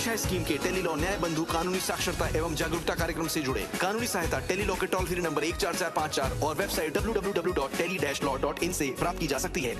दिशा scheme के Tele-Law न्याय बंधु कानूनी साक्षरता एवं जागरूकता कार्यक्रम से जुड़े। कानूनी सहायता टेलीलॉ के टोल फ्री नंबर 14454 और वेबसाइट www.tele-law.in से प्राप्त की जा सकती है।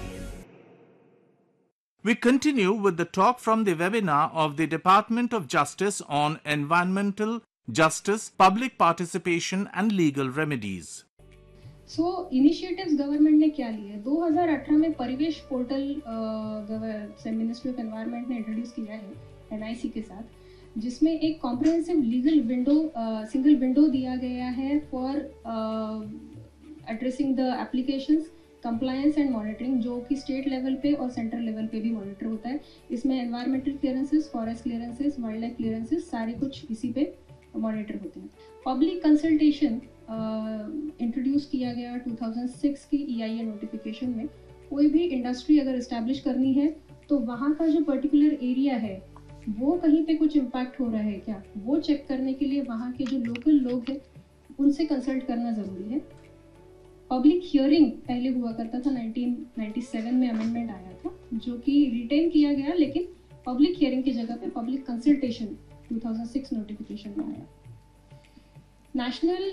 We continue with the talk from the webinar of the Department of Justice on environmental justice, public participation and legal remedies. So initiatives government ने क्या लिए? 2018 में परिवेश पोर्टल मिनिस्ट्री ऑफ एनवायरनमेंट ने इंट्रोड्यूस किया है एनआईसी के साथ, जिसमें एक comprehensive legal window, single window दिया गया है for addressing the applications, compliance and monitoring, जो कि स्टेट लेवल पे और सेंट्रल लेवल पे भी मॉनिटर होता है। इसमें environmental clearances, forest clearances, wild life clearances सारे कुछ इसी पे मॉनिटर होते हैं। पब्लिक कंसल्टेशन इंट्रोड्यूस किया गया 2006 की EIA नोटिफिकेशन में। कोई भी इंडस्ट्री अगर इस्टेब्लिश करनी है तो वहाँ का जो पर्टिकुलर एरिया है वो कहीं पे कुछ इम्पैक्ट हो रहा है क्या, वो चेक करने के लिए वहाँ के जो लोकल लोग हैं उनसे कंसल्ट करना ज़रूरी है। पब्लिक हियरिंग पहले हुआ करता था, 1997 में अमेंडमेंट आया था जो कि रिटेन किया गया, लेकिन पब्लिक हियरिंग की जगह पे पब्लिक कंसल्टेशन 2006 नोटिफिकेशन में आया। नेशनल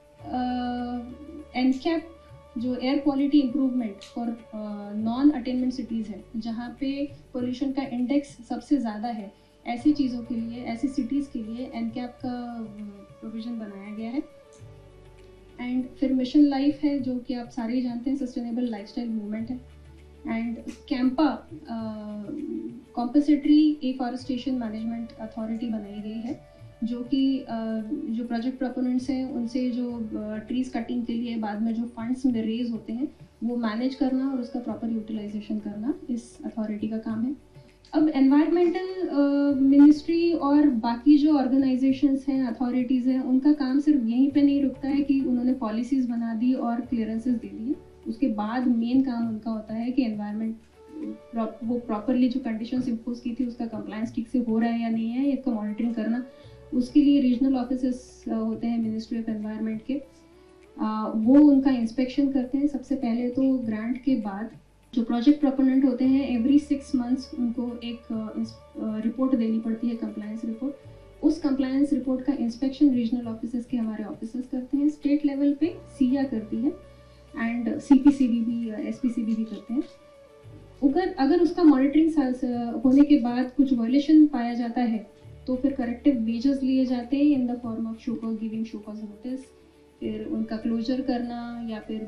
एनकैप जो air quality improvement for non attainment cities है, जहाँ पे पोल्यूशन का इंडेक्स सबसे ज़्यादा है, ऐसी चीज़ों के लिए, ऐसी सिटीज़ के लिए एनकैप का प्रोविज़न बनाया गया है। एंड फिर मिशन लाइफ है जो कि आप सारे ही जानते हैं, सस्टेनेबल लाइफस्टाइल मूवमेंट है। And Campa compensatory afforestation management authority बनाई गई है, जो कि जो प्रोजेक्ट प्रोपोनेंट्स हैं उनसे जो ट्रीज कटिंग के लिए बाद में जो फंड्स में रेज होते हैं वो मैनेज करना और उसका प्रॉपर यूटिलाइजेशन करना इस अथॉरिटी का काम है। अब एनवायरमेंटल मिनिस्ट्री और बाकी जो ऑर्गेनाइजेशंस हैं, अथॉरिटीज़ हैं, उनका काम सिर्फ यहीं पे नहीं रुकता है कि उन्होंने पॉलिसीज़ बना दी और क्लियरेंसेस दे दिए। उसके बाद मेन काम उनका होता है कि एनवायरमेंट वो प्रॉपरली जो कंडीशंस इम्पोज की थी उसका कंप्लायंस ठीक से हो रहा है या नहीं है, इसका मॉनिटरिंग करना। उसके लिए रीजनल ऑफिसेस होते हैं मिनिस्ट्री ऑफ एनवायरनमेंट के, वो उनका इंस्पेक्शन करते हैं। सबसे पहले तो ग्रांट के बाद जो प्रोजेक्ट प्रोपोनेंट होते हैं एवरी 6 months उनको एक रिपोर्ट देनी पड़ती है, कंप्लायंस रिपोर्ट। उस कंप्लायंस रिपोर्ट का इंस्पेक्शन रीजनल ऑफिसेस के हमारे ऑफिसर्स करते हैं। स्टेट लेवल पे सिया करती है एंड CPCB भी, SPCB भी करते हैं। अगर उसका मॉनिटरिंग होने के बाद कुछ वायलेशन पाया जाता है तो फिर करेक्टिव मेजर्स लिए जाते हैं in the form of giving show cause notice, फिर उनका क्लोजर करना या फिर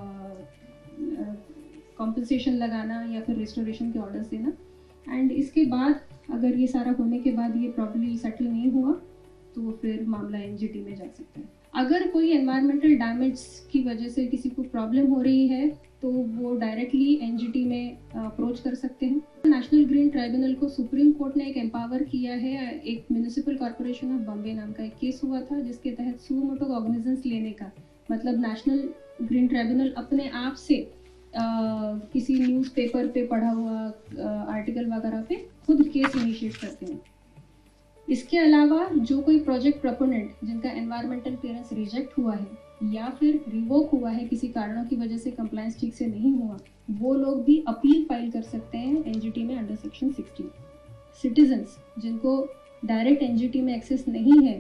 कॉम्पनसेशन लगाना या फिर रिस्टोरेशन के ऑर्डर्स देना। एंड इसके बाद अगर ये सारा होने के बाद ये प्रॉब्लम सेटल नहीं हुआ तो फिर मामला NGT में जा सकता है। अगर कोई एनवायरमेंटल डैमेज की वजह से किसी को प्रॉब्लम हो रही है तो वो डायरेक्टली NGT में अप्रोच कर सकते हैं। नेशनल ग्रीन ट्राइब्यूनल को सुप्रीम कोर्ट ने एक एम्पावर किया है। एक म्यूनिसिपल कॉर्पोरेशन ऑफ बॉम्बे नाम का एक केस हुआ था जिसके तहत सुओ मोटो कॉग्निजेंस लेने का मतलब नेशनल ग्रीन ट्राइब्यूनल अपने आप से किसी न्यूज़पेपर पे पढ़ा हुआ आर्टिकल वगैरह पे खुद केस इनिशिएट करते हैं। इसके अलावा जो कोई प्रोजेक्ट प्रोपोनेंट जिनका एनवायरमेंटल क्लियरेंस रिजेक्ट हुआ है या फिर रिवोक हुआ है किसी कारणों की वजह से, कंप्लायंस ठीक से नहीं हुआ, वो लोग भी अपील फाइल कर सकते हैं NGT में अंडर सेक्शन 16। सिटीजन्स जिनको डायरेक्ट NGT में एक्सेस नहीं है